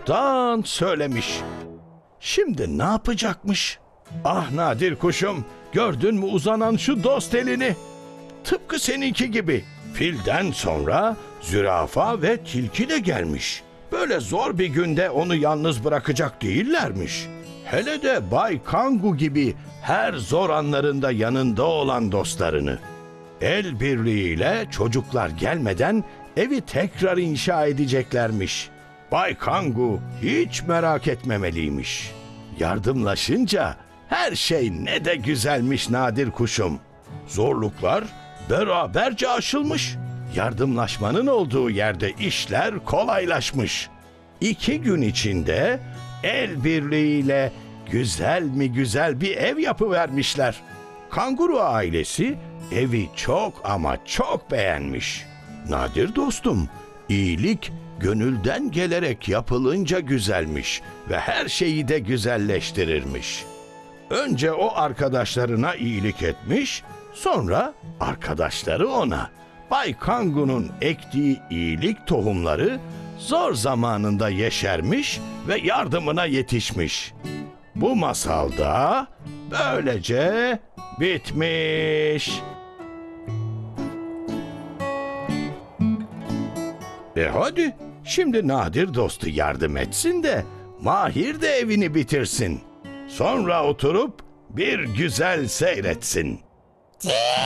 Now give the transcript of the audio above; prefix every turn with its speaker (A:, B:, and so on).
A: çoktan söylemiş. Şimdi ne yapacakmış? Ah Nadir kuşum, gördün mü uzanan şu dost elini? Tıpkı seninki gibi. Filden sonra zürafa ve tilki de gelmiş. Böyle zor bir günde onu yalnız bırakacak değillermiş. Hele de Bay Kangu gibi her zor anlarında yanında olan dostlarını. El birliğiyle çocuklar gelmeden evi tekrar inşa edeceklermiş. Bay Kangu hiç merak etmemeliymiş. Yardımlaşınca her şey ne de güzelmiş Nadir kuşum. Zorluklar beraberce aşılmış. Yardımlaşmanın olduğu yerde işler kolaylaşmış. 2 gün içinde el birliğiyle güzel mi güzel bir ev yapıvermişler. Kanguru ailesi evi çok ama çok beğenmiş. Nadir dostum, iyilik gönülden gelerek yapılınca güzelmiş ve her şeyi de güzelleştirirmiş. Önce o arkadaşlarına iyilik etmiş, sonra arkadaşları ona. Bay Kangu'nun ektiği iyilik tohumları zor zamanında yeşermiş ve yardımına yetişmiş. Bu masalda böylece bitmiş. Hadi şimdi Nadir dostu yardım etsin de Mahir de evini bitirsin. Sonra oturup bir güzel seyretsin.